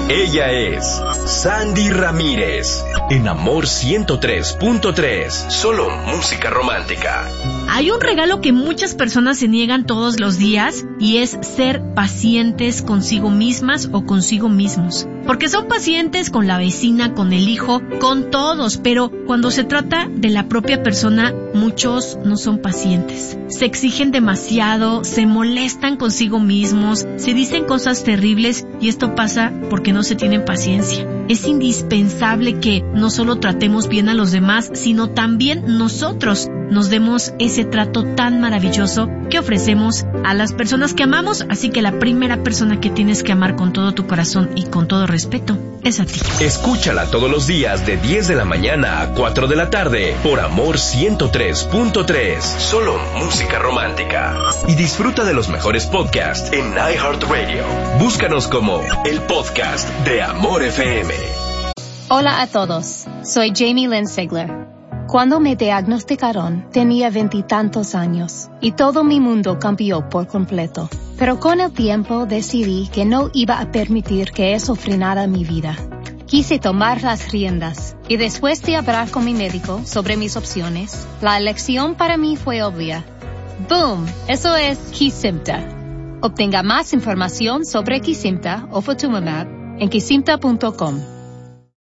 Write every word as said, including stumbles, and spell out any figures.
Ella es Sandy Ramírez, en Amor ciento tres punto tres, solo música romántica. Hay un regalo que muchas personas se niegan todos los días y es ser pacientes consigo mismas o consigo mismos. Porque son pacientes con la vecina, con el hijo, con todos, pero cuando se trata de la propia persona, muchos no son pacientes. Se exigen demasiado, se molestan consigo mismos, se dicen cosas terribles y esto pasa porque no se tienen paciencia. Es indispensable que no solo tratemos bien a los demás, sino también nosotros nos demos ese trato tan maravilloso que ofrecemos a las personas que amamos, así que la primera persona que tienes que amar con todo tu corazón y con todo respeto es a ti. Escúchala todos los días de diez de la mañana a cuatro de la tarde por Amor ciento tres punto tres, solo música romántica. Y disfruta de los mejores podcasts en iHeartRadio. Búscanos como el podcast de Amor F M. Hola a todos, soy Jamie Lynn Sigler. Cuando me diagnosticaron, tenía veintitantos años y todo mi mundo cambió por completo. Pero con el tiempo decidí que no iba a permitir que eso frenara mi vida. Quise tomar las riendas y después de hablar con mi médico sobre mis opciones, la elección para mí fue obvia. ¡Boom! Eso es Kesimpta. Obtenga más información sobre Kesimpta o Ofatumumab en kesimpta punto com.